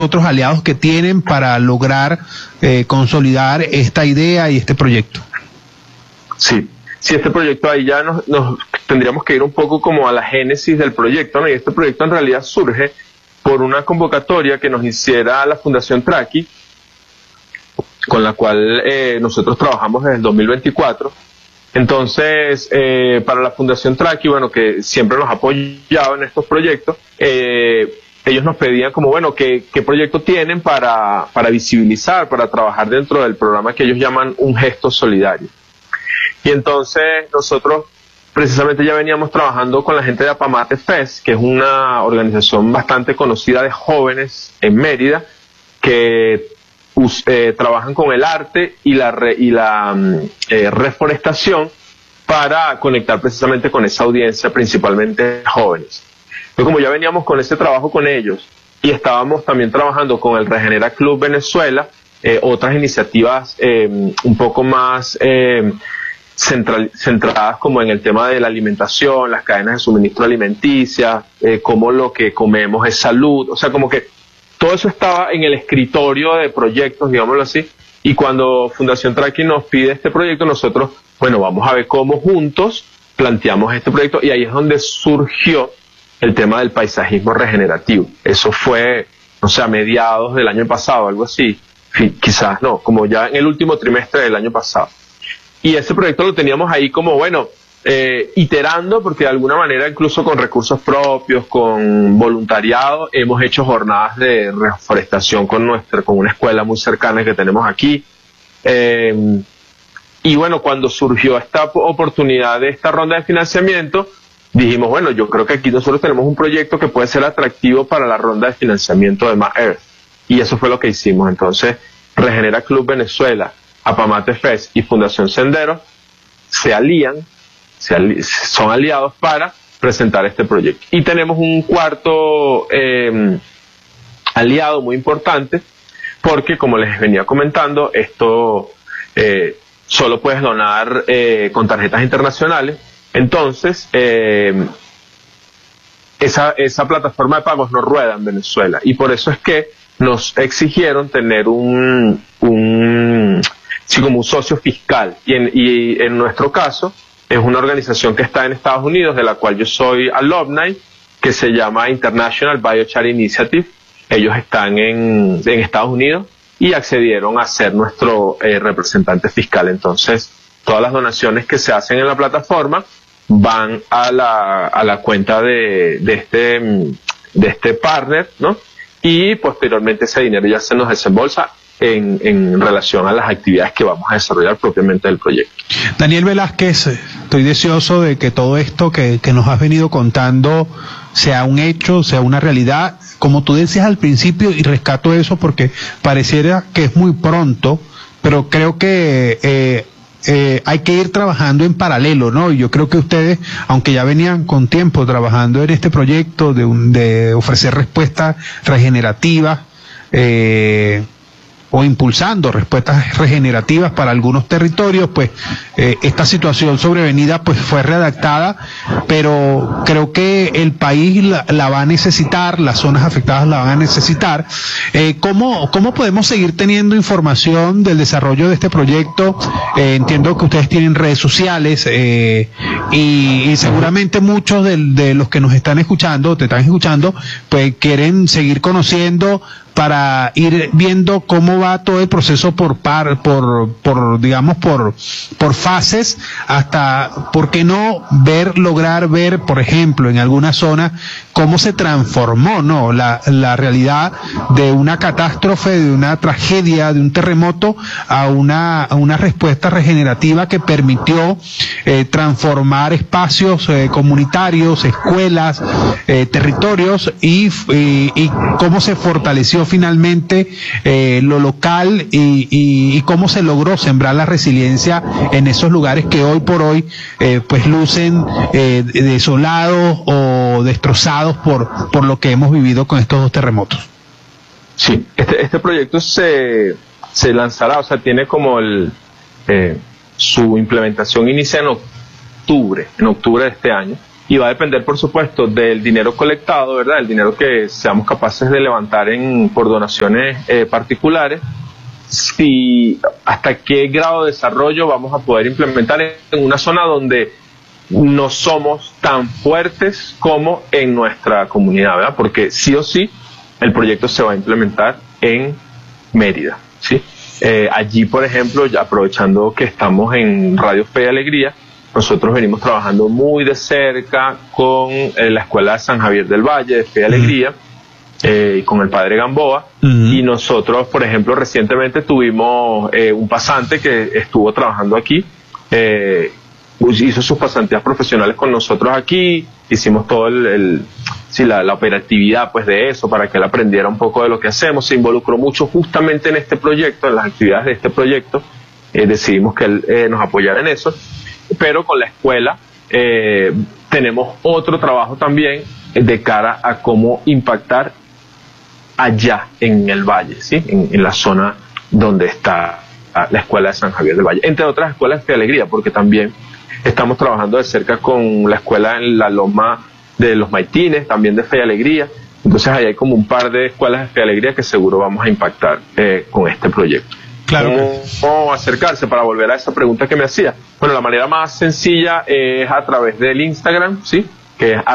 otros aliados que tienen para lograr consolidar esta idea y este proyecto. Sí, este proyecto ahí ya nos tendríamos que ir un poco como a la génesis del proyecto, ¿no? Y este proyecto en realidad surge por una convocatoria que nos hiciera la Fundación Traki, con la cual nosotros trabajamos desde el 2024. Entonces, para la Fundación Traki, bueno, que siempre nos ha apoyado en estos proyectos, ellos nos pedían como, bueno, ¿qué proyecto tienen para visibilizar, para trabajar dentro del programa que ellos llaman Un Gesto Solidario? Y entonces nosotros precisamente ya veníamos trabajando con la gente de Apamate Fest, que es una organización bastante conocida de jóvenes en Mérida, que trabajan con el arte y la reforestación para conectar precisamente con esa audiencia, principalmente jóvenes. Entonces, como ya veníamos con ese trabajo con ellos y estábamos también trabajando con el Regenera Club Venezuela, otras iniciativas un poco más centradas como en el tema de la alimentación, las cadenas de suministro alimenticia, cómo lo que comemos es salud, o sea, como que todo eso estaba en el escritorio de proyectos, digámoslo así, y cuando Fundación Traki nos pide este proyecto, nosotros, bueno, vamos a ver cómo juntos planteamos este proyecto, y ahí es donde surgió el tema del paisajismo regenerativo. Eso fue, no sé, a mediados del año pasado, algo así, quizás no, como ya en el último trimestre del año pasado. Y ese proyecto lo teníamos ahí como, bueno, iterando, porque de alguna manera, incluso con recursos propios, con voluntariado, hemos hecho jornadas de reforestación con una escuela muy cercana que tenemos aquí. Y bueno, cuando surgió esta oportunidad de esta ronda de financiamiento, dijimos, bueno, yo creo que aquí nosotros tenemos un proyecto que puede ser atractivo para la ronda de financiamiento de Más Earth. Y eso fue lo que hicimos. Entonces, Regenera Club Venezuela, Apamate Fest y Fundación Sendero se alían, son aliados para presentar este proyecto. Y tenemos un cuarto aliado muy importante, porque como les venía comentando, esto solo puedes donar con tarjetas internacionales. Entonces, esa plataforma de pagos no rueda en Venezuela, y por eso es que nos exigieron tener como un socio fiscal, y en nuestro caso es una organización que está en Estados Unidos, de la cual yo soy alumni, que se llama International Biochar Initiative. Ellos están en Estados Unidos y accedieron a ser nuestro representante fiscal. Entonces, todas las donaciones que se hacen en la plataforma van a la cuenta de este partner, ¿no? Y posteriormente ese dinero ya se nos desembolsa en relación a las actividades que vamos a desarrollar propiamente del proyecto. Daniel Velázquez, estoy deseoso de que todo esto que nos has venido contando sea un hecho, sea una realidad, como tú decías al principio, y rescato eso porque pareciera que es muy pronto, pero creo que hay que ir trabajando en paralelo, ¿no? Y yo creo que ustedes, aunque ya venían con tiempo trabajando en este proyecto de ofrecer respuestas regenerativas, o impulsando respuestas regenerativas para algunos territorios, pues esta situación sobrevenida pues fue redactada, pero creo que el país la va a necesitar, las zonas afectadas la van a necesitar. ¿Cómo podemos seguir teniendo información del desarrollo de este proyecto? Entiendo que ustedes tienen redes sociales, y seguramente muchos de los que nos están escuchando, te están escuchando, pues quieren seguir conociendo para ir viendo cómo va todo el proceso por fases, hasta, ¿por qué no lograr ver, por ejemplo, en alguna zona, cómo se transformó, ¿no?, la realidad de una catástrofe, de una tragedia, de un terremoto, a una respuesta regenerativa que permitió transformar espacios comunitarios, escuelas, territorios, y cómo se fortaleció finalmente lo local, y cómo se logró sembrar la resiliencia en esos lugares que hoy por hoy pues lucen desolados o destrozados por lo que hemos vivido con estos dos terremotos. Sí, este proyecto se lanzará, o sea, tiene como su implementación inicia en octubre de este año, y va a depender, por supuesto, del dinero colectado, ¿verdad? El dinero que seamos capaces de levantar por donaciones particulares, si hasta qué grado de desarrollo vamos a poder implementar en una zona donde no somos tan fuertes como en nuestra comunidad, ¿verdad? Porque sí o sí el proyecto se va a implementar en Mérida, ¿sí? Allí, por ejemplo, ya aprovechando que estamos en Radio Fe y Alegría, nosotros venimos trabajando muy de cerca con la Escuela de San Javier del Valle de Fe y Alegría, y con el padre Gamboa, y nosotros, por ejemplo, recientemente tuvimos un pasante que estuvo trabajando aquí, hizo sus pasantías profesionales con nosotros aquí, hicimos todo la operatividad pues de eso para que él aprendiera un poco de lo que hacemos, se involucró mucho justamente en este proyecto, en las actividades de este proyecto, decidimos que él nos apoyara en eso, pero con la escuela tenemos otro trabajo también de cara a cómo impactar allá en el valle, ¿sí? En la zona donde está la escuela de San Javier del Valle, entre otras escuelas de alegría, porque también estamos trabajando de cerca con la escuela en la Loma de los Maitines, también de Fe y Alegría. Entonces ahí hay como un par de escuelas de Fe y Alegría que seguro vamos a impactar con este proyecto. Claro. ¿Cómo acercarse? Para volver a esa pregunta que me hacía. Bueno, la manera más sencilla es a través del Instagram, ¿sí? Que es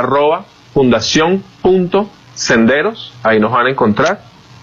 @fundacion.senderos. Ahí nos van a encontrar.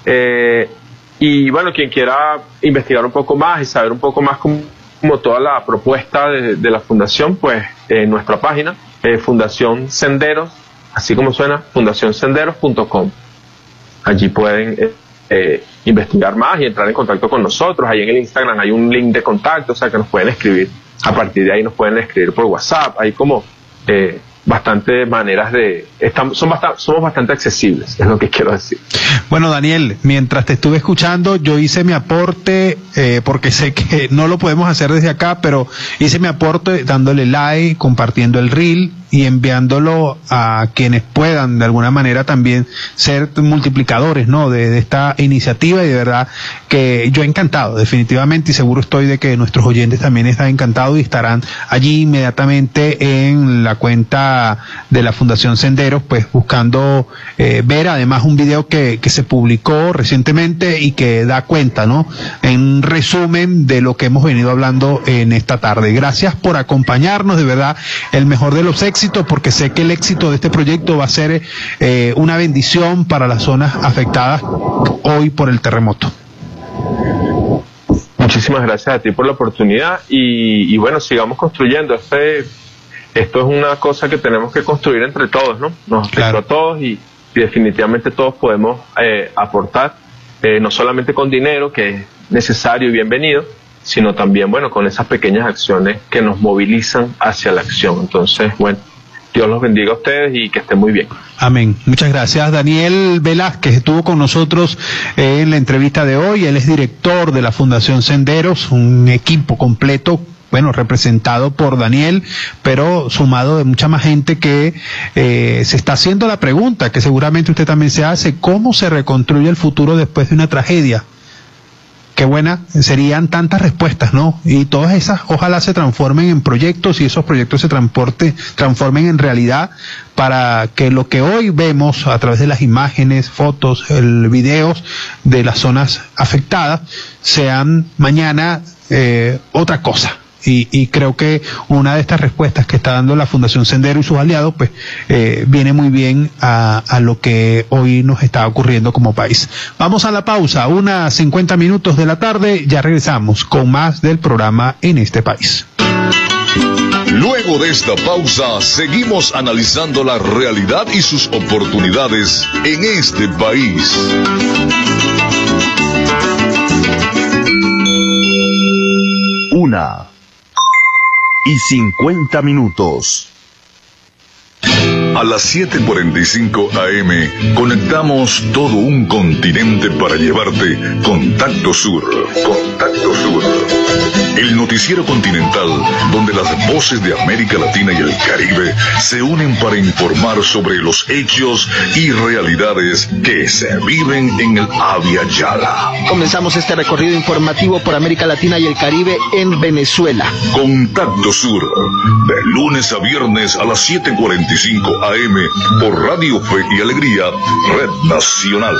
Y bueno, quien quiera investigar un poco más y saber un poco más como toda la propuesta de la fundación, pues en nuestra página, Fundación Senderos, así como suena, fundacionsenderos.com. Allí pueden investigar más y entrar en contacto con nosotros. Ahí en el Instagram hay un link de contacto, o sea que nos pueden escribir. A partir de ahí nos pueden escribir por WhatsApp. Hay como bastantes maneras somos bastante accesibles, es lo que quiero decir. Bueno, Daniel, mientras te estuve escuchando, yo hice mi aporte, porque sé que no lo podemos hacer desde acá, pero hice mi aporte dándole like, compartiendo el reel y enviándolo a quienes puedan de alguna manera también ser multiplicadores, ¿no? de esta iniciativa, y de verdad que yo encantado, definitivamente, y seguro estoy de que nuestros oyentes también están encantados y estarán allí inmediatamente en la cuenta de la Fundación Senderos, pues buscando ver además un video que se publicó recientemente y que da cuenta, ¿no? En resumen de lo que hemos venido hablando en esta tarde. Gracias por acompañarnos, de verdad, el mejor de los éxitos, porque sé que el éxito de este proyecto va a ser una bendición para las zonas afectadas hoy por el terremoto. Muchísimas gracias a ti por la oportunidad y bueno, sigamos construyendo. Esto es una cosa que tenemos que construir entre todos, ¿no? Nos afectó a todos y definitivamente todos podemos aportar, no solamente con dinero, que es necesario y bienvenido, sino también, bueno, con esas pequeñas acciones que nos movilizan hacia la acción. Entonces, bueno, Dios los bendiga a ustedes y que estén muy bien. Amén. Muchas gracias. Daniel Velázquez estuvo con nosotros en la entrevista de hoy. Él es director de la Fundación Senderos, un equipo completo, bueno, representado por Daniel, pero sumado de mucha más gente que se está haciendo la pregunta, que seguramente usted también se hace: ¿cómo se reconstruye el futuro después de una tragedia? Qué buena serían tantas respuestas, ¿no? Y todas esas ojalá se transformen en proyectos y esos proyectos se transformen en realidad, para que lo que hoy vemos a través de las imágenes, fotos, videos de las zonas afectadas sean mañana otra cosa. Y creo que una de estas respuestas que está dando la Fundación Sendero y sus aliados, pues viene muy bien a lo que hoy nos está ocurriendo como país. Vamos a la pausa, 1:50 de la tarde, ya regresamos con más del programa En este País. Luego de esta pausa, seguimos analizando la realidad y sus oportunidades en este país. 1:50. A las 7:45 AM conectamos todo un continente para llevarte Contacto Sur. Contacto Sur. El noticiero continental donde las voces de América Latina y el Caribe se unen para informar sobre los hechos y realidades que se viven en el Abya Yala. Comenzamos este recorrido informativo por América Latina y el Caribe en Venezuela. Contacto Sur, de lunes a viernes a las 7:45 AM por Radio Fe y Alegría, Red Nacional.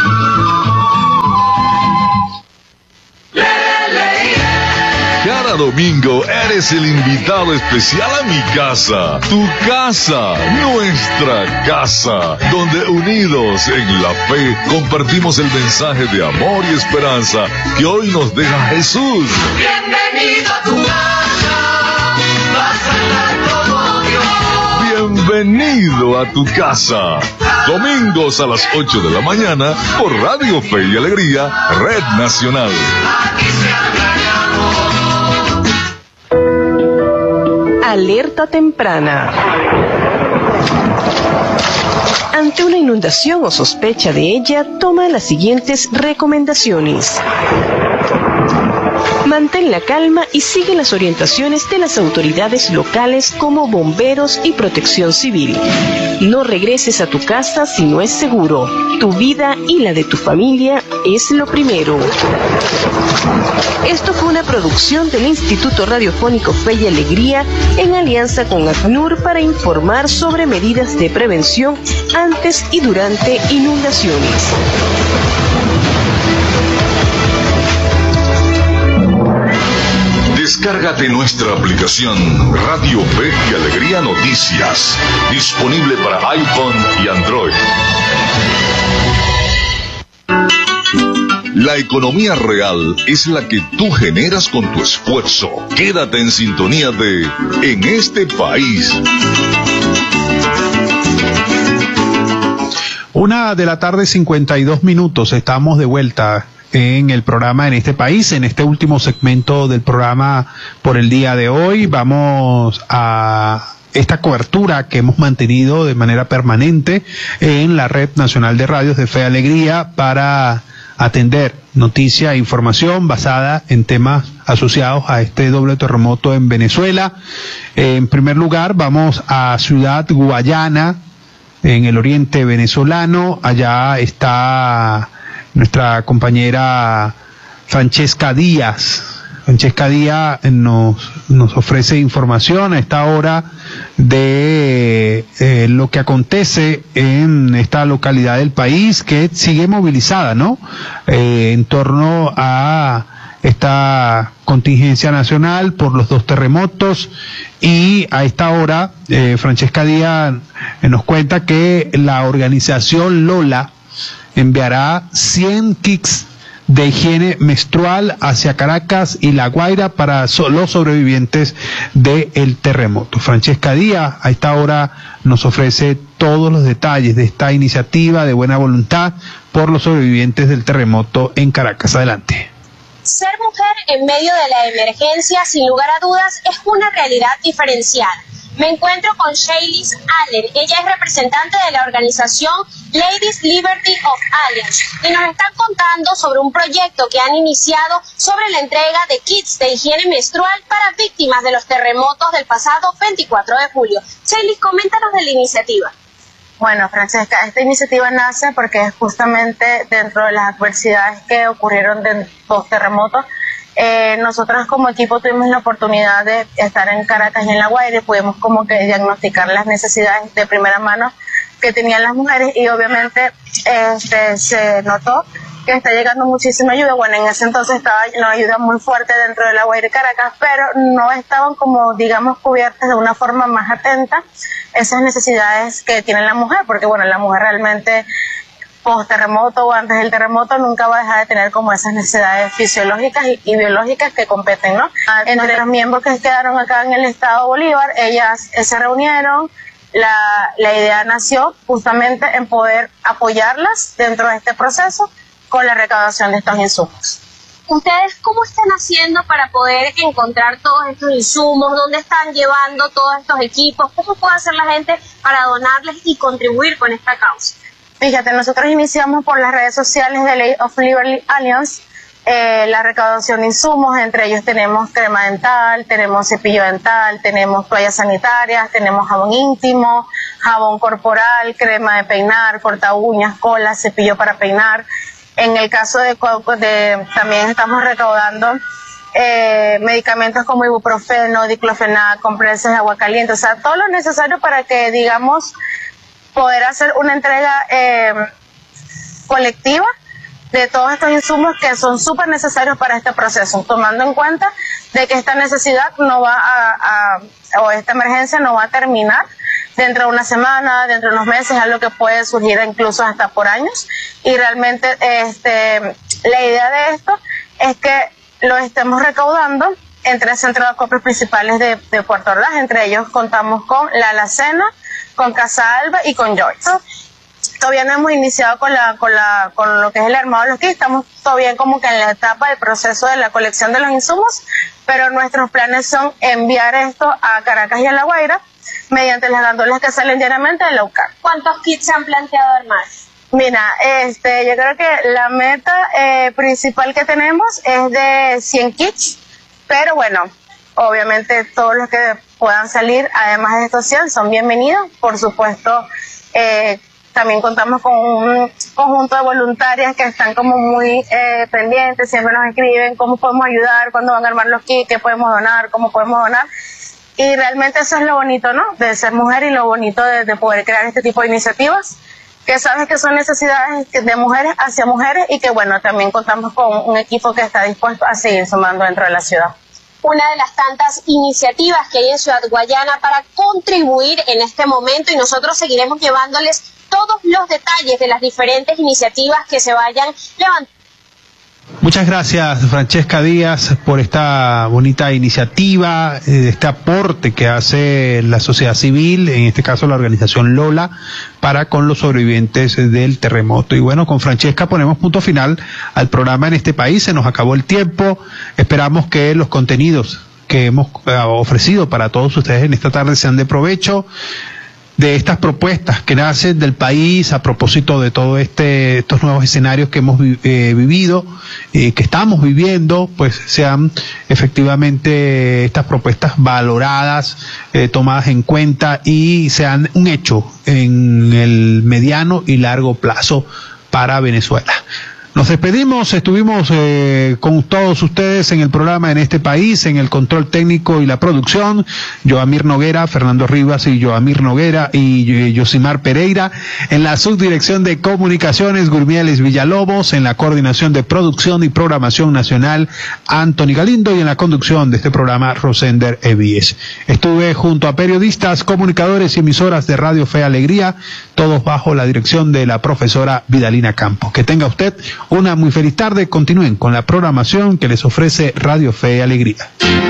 Cada domingo eres el invitado especial a mi casa, tu casa, nuestra casa, donde unidos en la fe compartimos el mensaje de amor y esperanza que hoy nos deja Jesús. Bienvenido a tu casa, vas a estar como Dios. Bienvenido a tu casa. Domingos a las 8 de la mañana por Radio Fe y Alegría, Red Nacional. Aquí se habla de amor. Alerta temprana. Ante una inundación o sospecha de ella, toma las siguientes recomendaciones. Mantén la calma y sigue las orientaciones de las autoridades locales como bomberos y protección civil. No regreses a tu casa si no es seguro. Tu vida y la de tu familia es lo primero. Esto fue una producción del Instituto Radiofónico Fe y Alegría en alianza con ACNUR para informar sobre medidas de prevención antes y durante inundaciones. Descárgate nuestra aplicación Radio Fe y Alegría Noticias, disponible para iPhone y Android. La economía real es la que tú generas con tu esfuerzo. Quédate en sintonía de En este país. 1:52 p.m. Estamos de vuelta en el programa En este país, en este último segmento del programa por el día de hoy. Vamos a esta cobertura que hemos mantenido de manera permanente en la Red Nacional de Radios de Fe y Alegría para atender noticia e información basada en temas asociados a este doble terremoto en Venezuela. En primer lugar, vamos a Ciudad Guayana, en el oriente venezolano. Allá está nuestra compañera Francesca Díaz. Francesca Díaz nos ofrece información a esta hora de lo que acontece en esta localidad del país, que sigue movilizada, ¿no? En torno a esta contingencia nacional por los dos terremotos. Y a esta hora Francesca Díaz nos cuenta que la organización Lola enviará 100 kits de higiene menstrual hacia Caracas y La Guaira para los sobrevivientes del terremoto. Francesca Díaz a esta hora nos ofrece todos los detalles de esta iniciativa de buena voluntad por los sobrevivientes del terremoto en Caracas. Adelante. Ser mujer en medio de la emergencia, sin lugar a dudas, es una realidad diferenciada. Me encuentro con Shaylis Allen. Ella es representante de la organización Ladies Liberty of Alliance y nos están contando sobre un proyecto que han iniciado sobre la entrega de kits de higiene menstrual para víctimas de los terremotos del pasado 24 de julio. Shaylis, coméntanos de la iniciativa. Bueno, Francesca, esta iniciativa nace porque justamente dentro de las adversidades que ocurrieron de dos terremotos, nosotros como equipo tuvimos la oportunidad de estar en Caracas y en La Guaira y pudimos como que diagnosticar las necesidades de primera mano que tenían las mujeres y obviamente se notó que está llegando muchísima ayuda. Bueno, en ese entonces estaba una ayuda muy fuerte dentro de La Guaira y Caracas, pero no estaban como, digamos, cubiertas de una forma más atenta esas necesidades que tiene la mujer, porque bueno, la mujer realmente post terremoto o antes del terremoto nunca va a dejar de tener como esas necesidades fisiológicas y biológicas que competen, ¿no? Entre los miembros que quedaron acá en el estado Bolívar, ellas se reunieron. La idea nació justamente en poder apoyarlas dentro de este proceso con la recaudación de estos insumos. ¿Ustedes cómo están haciendo para poder encontrar todos estos insumos? ¿Dónde están llevando todos estos equipos? ¿Cómo puede hacer la gente para donarles y contribuir con esta causa? Fíjate, nosotros iniciamos por las redes sociales de Lady of Liberty Alliance la recaudación de insumos. Entre ellos tenemos crema dental, tenemos cepillo dental, tenemos toallas sanitarias, tenemos jabón íntimo, jabón corporal, crema de peinar, corta uñas, cola, cepillo para peinar. En el caso de también estamos recaudando medicamentos como ibuprofeno, diclofenac, compresas de agua caliente, o sea, todo lo necesario para que, digamos, poder hacer una entrega colectiva de todos estos insumos que son súper necesarios para este proceso, tomando en cuenta de que esta necesidad no va o esta emergencia no va a terminar dentro de una semana, dentro de unos meses, algo que puede surgir incluso hasta por años. Y realmente la idea de esto es que lo estemos recaudando en 3 centros de acopio principales de Puerto Ordaz. Entre ellos contamos con La Alacena, con Casa Alba y con Joy. Todavía no hemos iniciado con lo que es el armado de los kits, estamos todavía como que en la etapa del proceso de la colección de los insumos, pero nuestros planes son enviar esto a Caracas y a La Guaira mediante las gandolas que salen diariamente de la UCAR. ¿Cuántos kits se han planteado armar? Mira, yo creo que la meta principal que tenemos es de 100 kits, pero bueno, obviamente todos los que puedan salir, además de estos 100, son bienvenidos. Por supuesto, también contamos con un conjunto de voluntarias que están como muy pendientes, siempre nos escriben cómo podemos ayudar, cuándo van a armar los kits, qué podemos donar, cómo podemos donar. Y realmente eso es lo bonito, ¿no?, de ser mujer, y lo bonito de poder crear este tipo de iniciativas, que sabes que son necesidades de mujeres hacia mujeres, y que bueno, también contamos con un equipo que está dispuesto a seguir sumando dentro de la ciudad. Una de las tantas iniciativas que hay en Ciudad Guayana para contribuir en este momento, y nosotros seguiremos llevándoles todos los detalles de las diferentes iniciativas que se vayan levantando. Muchas gracias, Francesca Díaz, por esta bonita iniciativa, este aporte que hace la sociedad civil, en este caso la organización Lola, para con los sobrevivientes del terremoto. Y bueno, con Francesca ponemos punto final al programa En este País. Se nos acabó el tiempo. Esperamos que los contenidos que hemos ofrecido para todos ustedes en esta tarde sean de provecho, de estas propuestas que nacen del país a propósito de todo estos nuevos escenarios que hemos vivido, que estamos viviendo, pues sean efectivamente estas propuestas valoradas, tomadas en cuenta, y sean un hecho en el mediano y largo plazo para Venezuela. Nos despedimos, estuvimos con todos ustedes en el programa En este País, en el control técnico y la producción, Joamir Noguera, Fernando Rivas y Joamir Noguera y Yosimar Pereira, en la subdirección de comunicaciones, Gurmieles Villalobos, en la coordinación de producción y programación nacional, Anthony Galindo, y en la conducción de este programa, Rosender Evíes. Estuve junto a periodistas, comunicadores y emisoras de Radio Fe y Alegría, todos bajo la dirección de la profesora Vidalina Campos. Que tenga usted una muy feliz tarde. Continúen con la programación que les ofrece Radio Fe y Alegría.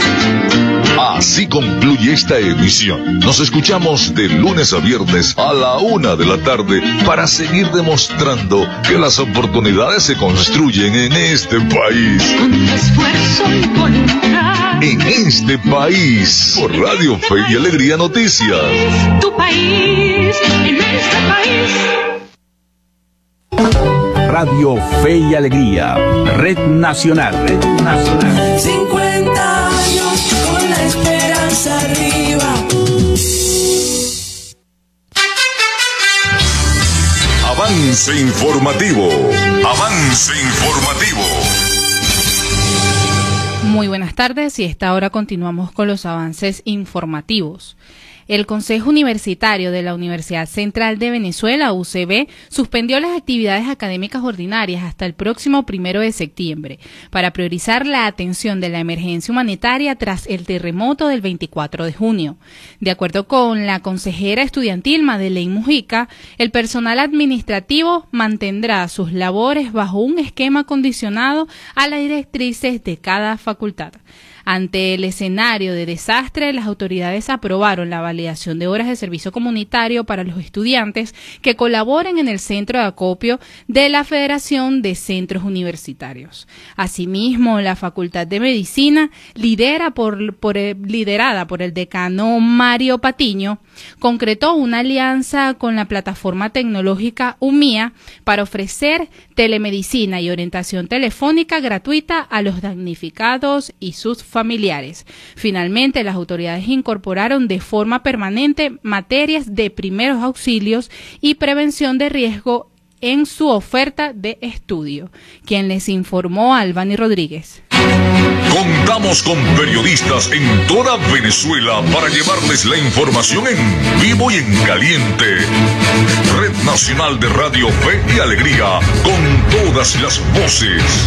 Así concluye esta emisión. Nos escuchamos de lunes a viernes a la 1 de la tarde para seguir demostrando que las oportunidades se construyen en este país. Con esfuerzo y voluntad. En este país, por Radio Fe y Alegría Noticias. Tu país, en este país. Radio Fe y Alegría, Red Nacional. 50 años con la esperanza arriba. Avance informativo. Avance informativo. Muy buenas tardes, y a esta hora continuamos con los avances informativos. El Consejo Universitario de la Universidad Central de Venezuela, UCV, suspendió las actividades académicas ordinarias hasta el próximo 1 de septiembre para priorizar la atención de la emergencia humanitaria tras el terremoto del 24 de junio. De acuerdo con la consejera estudiantil Madeleine Mujica, el personal administrativo mantendrá sus labores bajo un esquema condicionado a las directrices de cada facultad. Ante el escenario de desastre, las autoridades aprobaron la validación de horas de servicio comunitario para los estudiantes que colaboren en el centro de acopio de la Federación de Centros Universitarios. Asimismo, la Facultad de Medicina, liderada por el decano Mario Patiño, concretó una alianza con la plataforma tecnológica UMIA para ofrecer telemedicina y orientación telefónica gratuita a los damnificados y sus familiares. Finalmente, las autoridades incorporaron de forma permanente materias de primeros auxilios y prevención de riesgo en su oferta de estudio. Quien les informó, Albany Rodríguez. Contamos con periodistas en toda Venezuela para llevarles la información en vivo y en caliente. Red Nacional de Radio Fe y Alegría, con todas las voces.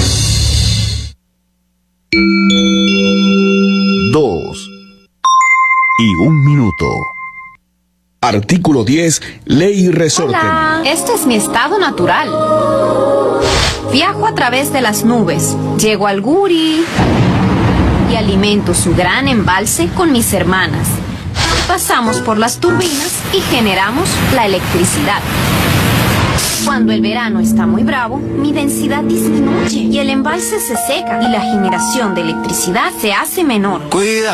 2:01 minuto. Artículo 10, Ley y Resorte. Hola, este es mi estado natural. Viajo a través de las nubes, llego al Guri y alimento su gran embalse con mis hermanas. Pasamos por las turbinas y generamos la electricidad. Cuando el verano está muy bravo, mi densidad disminuye y el embalse se seca y la generación de electricidad se hace menor. Cuida.